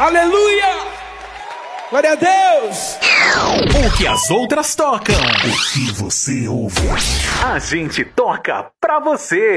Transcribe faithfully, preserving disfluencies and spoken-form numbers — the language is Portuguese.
Aleluia! Glória a Deus! O que as outras tocam. O que você ouve. A gente toca pra você.